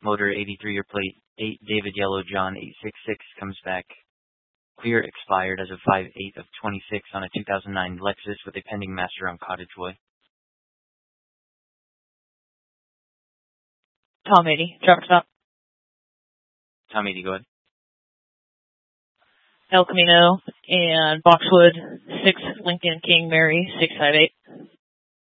Motor 83-year plate 8 David Yellow John 866 comes back clear, expired as of 5/8 of 26 on a 2009 Lexus with a pending master on Cottageway. Tom 80, traffic stop. Tom 80, go ahead. El Camino and Boxwood 6 Lincoln King Mary 658.